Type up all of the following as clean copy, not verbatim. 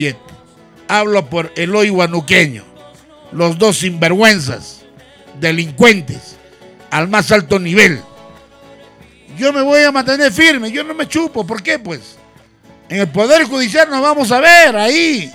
Hablo por Eloy Huanuqueño, los dos sinvergüenzas, delincuentes, al más alto nivel. Yo me voy a mantener firme, yo no me chupo. ¿Por qué? Pues en el Poder Judicial nos vamos a ver, ahí.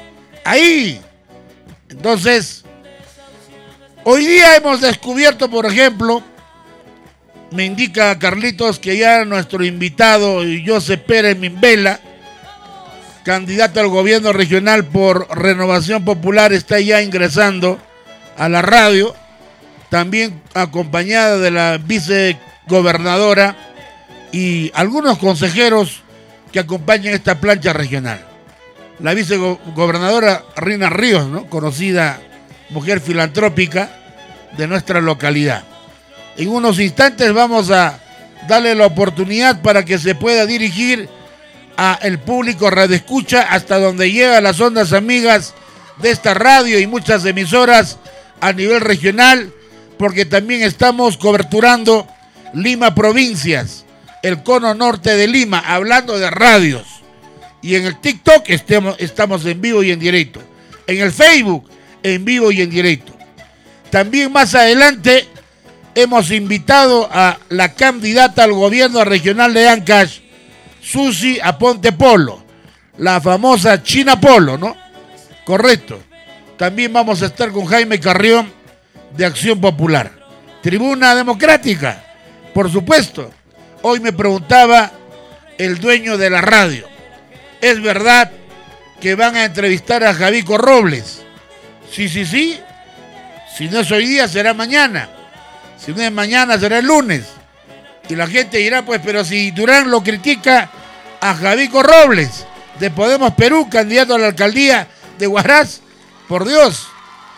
Entonces, hoy día hemos descubierto, por ejemplo, me indica Carlitos que ya nuestro invitado José Pérez Mimbela, candidato al gobierno regional por Renovación Popular, está ya ingresando a la radio, también acompañada de la vicegobernadora y algunos consejeros que acompañan esta plancha regional. La vicegobernadora Rina Ríos, ¿no?, conocida mujer filantrópica de nuestra localidad. En unos instantes vamos a darle la oportunidad para que se pueda dirigir a el público radioescucha hasta donde llega las ondas amigas de esta radio y muchas emisoras a nivel regional, porque también estamos coberturando Lima Provincias, el cono norte de Lima, hablando de radios. Y en el TikTok estamos en vivo y en directo. En el Facebook, en vivo y en directo. También más adelante hemos invitado a la candidata al gobierno regional de Ancash, Susi Aponte Polo, la famosa China Polo, ¿no? Correcto. También vamos a estar con Jaime Carrión de Acción Popular. Tribuna Democrática, por supuesto. Hoy me preguntaba el dueño de la radio, ¿es verdad que van a entrevistar a Javico Robles? Sí. Si no es hoy día, será mañana. Si no es mañana, será el lunes. Y la gente dirá, pues, pero si Durán lo critica a Javico Robles, de Podemos Perú, candidato a la alcaldía de Huaraz, por Dios.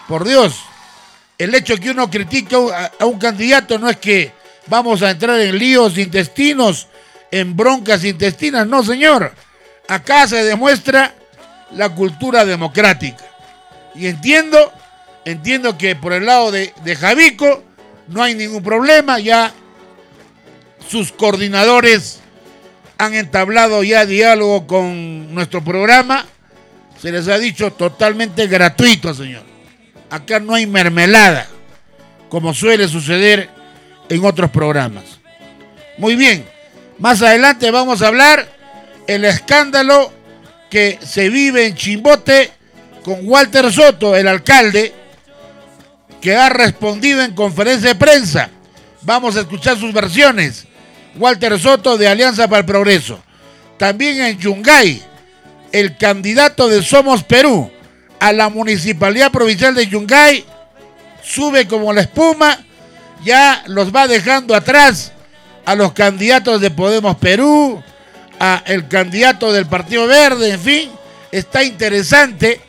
El hecho que uno critique a un candidato no es que vamos a entrar en líos intestinos, en broncas intestinas. No, señor. Acá se demuestra la cultura democrática. Y entiendo que por el lado de Javico no hay ningún problema. Ya sus coordinadores han entablado ya diálogo con nuestro programa. Se les ha dicho totalmente gratuito, señor. Acá no hay mermelada, como suele suceder en otros programas. Muy bien, más adelante vamos a hablar el escándalo que se vive en Chimbote con Walter Soto, el alcalde, que ha respondido en conferencia de prensa. Vamos a escuchar sus versiones. Walter Soto, de Alianza para el Progreso. También en Yungay, el candidato de Somos Perú a la Municipalidad Provincial de Yungay sube como la espuma, ya los va dejando atrás a los candidatos de Podemos Perú, a el candidato del Partido Verde, en fin, está interesante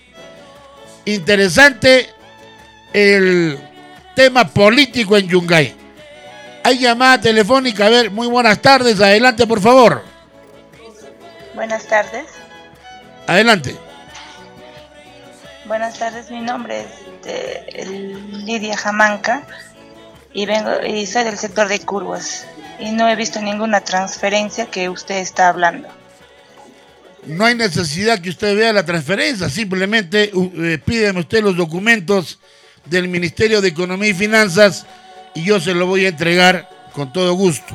el tema político en Yungay. Hay llamada telefónica, a ver, muy buenas tardes, adelante por favor. Buenas tardes. Adelante. Buenas tardes, mi nombre es Lidia Jamanca y soy del sector de Curvas y no he visto ninguna transferencia que usted está hablando. No hay necesidad que usted vea la transferencia, simplemente pídeme usted los documentos del Ministerio de Economía y Finanzas y yo se lo voy a entregar con todo gusto.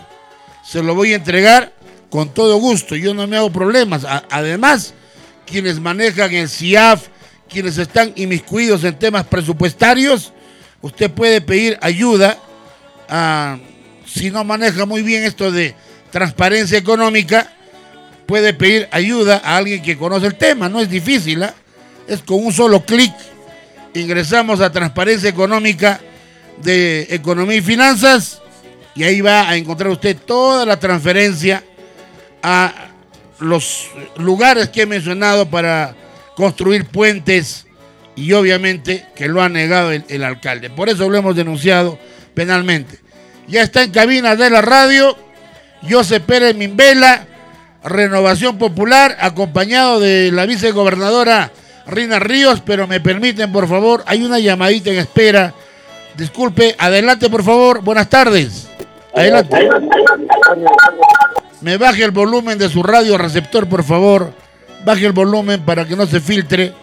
Yo no me hago problemas. Además, quienes manejan el CIAF, quienes están inmiscuidos en temas presupuestarios, usted puede pedir ayuda si no maneja muy bien esto de transparencia económica, puede pedir ayuda a alguien que conoce el tema. No es difícil, es con un solo clic. Ingresamos a Transparencia Económica de Economía y Finanzas y ahí va a encontrar usted toda la transferencia a los lugares que he mencionado para construir puentes y obviamente que lo ha negado el alcalde. Por eso lo hemos denunciado penalmente. Ya está en cabina de la radio José Pérez Mimbela, Renovación Popular, acompañado de la vicegobernadora Rina Ríos, pero me permiten, por favor, hay una llamadita en espera. Disculpe, adelante, por favor. Buenas tardes. Adelante. Me baje el volumen de su radio receptor, por favor. baje el volumen para que no se filtre.